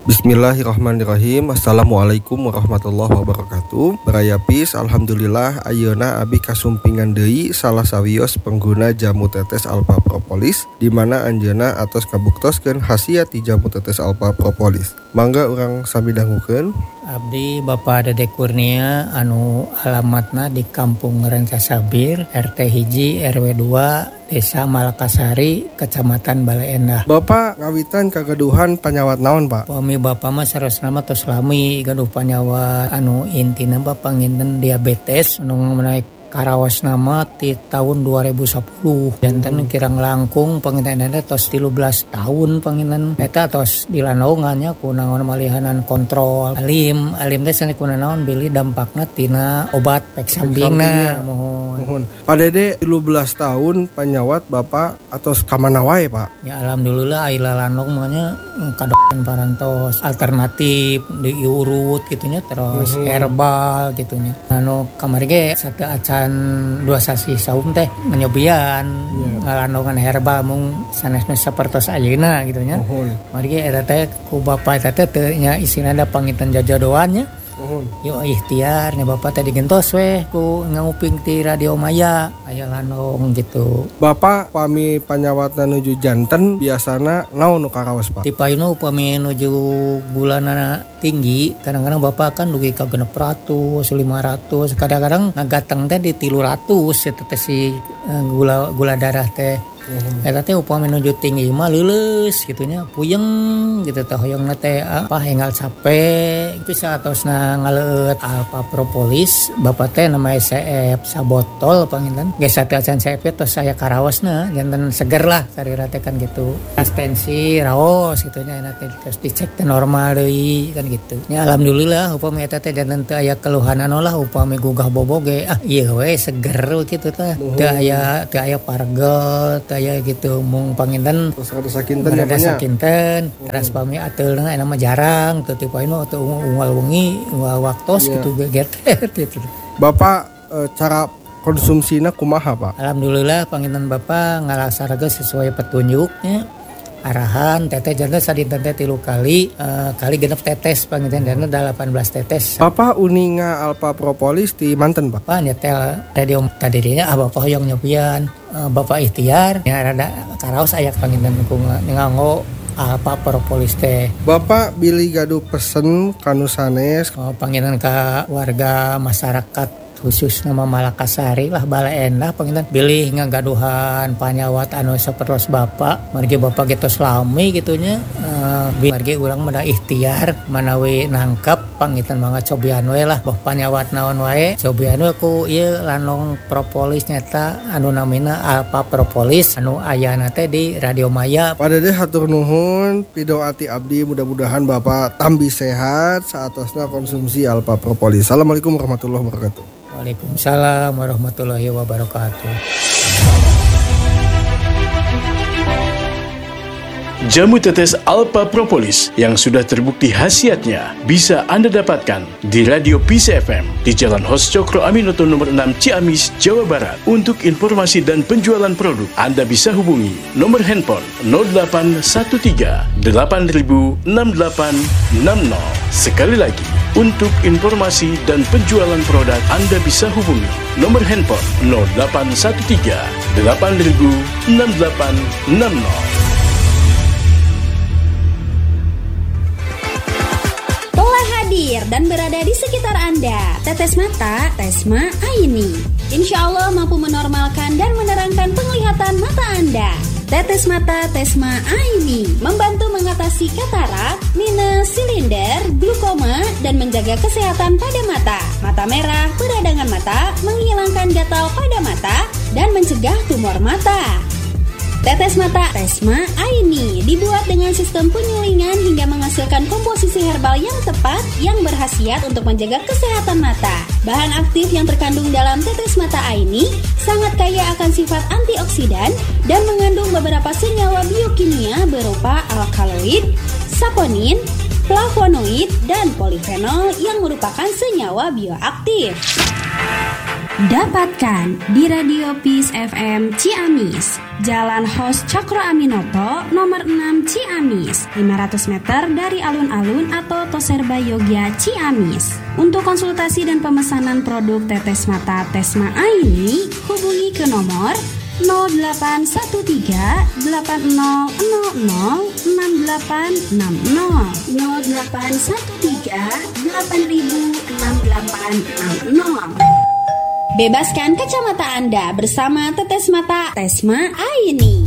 Bismillahirrahmanirrahim. Assalamualaikum warahmatullahi wabarakatuh. Barayapis, alhamdulillah ayeuna abi kasumpingan deui salah sawios pengguna jamu tetes alpha propolis di mana anjeunna atos kabuktoskeun khasiat ti jamu tetes alpha propolis. Mangga urang sami dangukeun. Abdi Bapak Dede Kurnia anu alamatna di Kampung Rancasabir, RT hiji RW 2, Desa Malakasari, Kecamatan Bale Endah. Bapak ngawitan kagaduhan panyawat naon, Pak? Pami Bapak mah sarosna tos lami gaduh panyawat anu intina Bapak nginten diabetes anu menaik karawas nama ti tahun 2010 janten kirang langkung pangintenna tos 13 tahun panginten eta tos dilanongannya ku naon malihanan kontrol alim teh sani ku naon bili dampakna tina obat pek sambingna mohon. Pak Dede 13 tahun panyawat Bapak atos kamana wae, Pak? Ya alhamdulillah aila lanong manya kadokan parantos alternatif diurut gitunya terus herbal gitunya. Anu kamari ge satea acan 2 sasi saum teh menyobian ngalanongan herbal mung sanesna sapertos ayeuna gitu nya. Mari ge eta teh ku Bapa eta teh teu nya isina da panginten jajodoannya. Yo ikhtiar nya Bapak teh digentos we ku nguping ti Radio Maya aya lanong gitu. Bapak pami panyawatna nuju janten biasana naon nu karaos, Pak? Ti payuna upami nuju gulana tinggi kadang-kadang Bapak kan dugi ka 600, 500, kadang-kadang ngagateng teh di 300 eta teh si gula darah teh. Eta teh upami nuju tinggi mah leuleus gitunya puyeng gitu teh hoyongna teh hengal sape bisa atosna ngaleut alpha propolis Bapak teh nama SCF sabotol panginten geus satea acan CF tos saya karaosna janten seger lah sarira teh kan gitu tensi raos gitunya enak terus dicek teh normal deui kan gitu nya alhamdulillah upami eta teh janten teu aya keluhan lah upami gugah bobo ge ieu we seger kitu teh teu aya pargel aya gitu mung panginten terus sakinten terus pami ateulna nama jarang teu tipainu atau unggal wengi unggal waktos gitu geget gitu. Bapak cara konsumsina kumaha, Pak? Alhamdulillah panginten Bapak ngalaksanakeun sesuai petunjuknya arahan teteh janten sadinten teh 3 kali genep tetes panginten janten 18 tetes. Bapak uninga alpha propolis di manten, Pak? Bapak nyetel radio tadinya Bapak hoyong nyobian Bapak ikhtiar ya rada karaos aya panginten ku nganggo alpha propolis teh. Bapak bilih gaduh pesen kanu sanes panginten ka warga masyarakat khusus nama Malakasari lah Bale Endah panginten bilih ngagaduhan panyawat anu sapertos Bapak margi Bapak getos lami gitunya margi urang mah ikhtiar manawi nangkep panginten mangga cobian we lah boh panyawat naon wae cobian we ku ieu lanong propolis nyata anu namina alpha propolis anu ayana teh di Radio Maya. Pak Dede hatur nuhun pidoati abdi mudah-mudahan Bapak tambi sehat saatosna konsumsi alpha propolis. Assalamualaikum warahmatullahi wabarakatuh. Waalaikumsalam warahmatullahi wabarakatuh. Jamu tetes alpha propolis yang sudah terbukti khasiatnya bisa Anda dapatkan di Radio Peace FM di Jalan Hos Cokro Aminoto nomor 6 Ciamis, Jawa Barat. Untuk informasi dan penjualan produk Anda bisa hubungi nomor handphone 0813 8000 6860. Sekali lagi, untuk informasi dan penjualan produk Anda bisa hubungi nomor handphone 0813 8000 6860. Dan berada di sekitar Anda, Tetes Mata Tesma Aini. Insya Allah mampu menormalkan dan menerangkan penglihatan mata Anda. Tetes Mata Tesma Aini membantu mengatasi katarak, minus, silinder, glukoma, dan menjaga kesehatan pada mata. Mata merah, peradangan mata, menghilangkan gatal pada mata, dan mencegah tumor mata. Tetes Mata Tesma Aini dibuat dengan sistem penyulingan hingga menghasilkan komposisi herbal yang tepat yang berkhasiat untuk menjaga kesehatan mata. Bahan aktif yang terkandung dalam Tetes Mata Aini sangat kaya akan sifat antioksidan dan mengandung beberapa senyawa biokimia berupa alkaloid, saponin, flavonoid, dan polifenol yang merupakan senyawa bioaktif. Dapatkan di Radio Peace FM Ciamis, Jalan Hos Cokro Aminoto, nomor 6 Ciamis, 500 meter dari alun-alun atau Toserba Yogya Ciamis. Untuk konsultasi dan pemesanan produk tetes mata Tesma Aini, hubungi ke nomor 0813 8000 6860 0813 8000 6860. Bebaskan kacamata Anda bersama Tetes Mata Tesma Aini.